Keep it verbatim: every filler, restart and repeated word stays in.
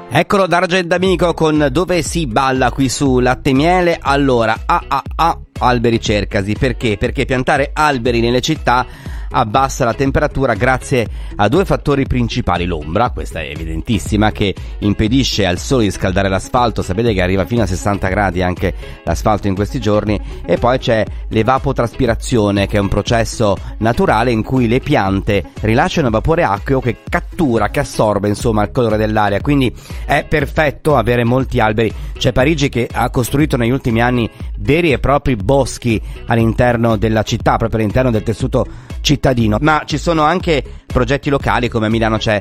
Eccolo Dargen D'Amico con Dove si balla qui su Latte e Miele. Allora, A A A alberi cercasi. Perché? Perché piantare alberi nelle città abbassa la temperatura grazie a due fattori principali. L'ombra, questa è evidentissima, che impedisce al sole di scaldare l'asfalto, sapete che arriva fino a sessanta gradi anche l'asfalto in questi giorni, e poi c'è l'evapotraspirazione, che è un processo naturale in cui le piante rilasciano vapore acqueo che cattura, che assorbe insomma il colore dell'aria, quindi è perfetto avere molti alberi. C'è Parigi che ha costruito negli ultimi anni veri e propri boschi all'interno della città, proprio all'interno del tessuto cittadino, ma ci sono anche progetti locali, come a Milano c'è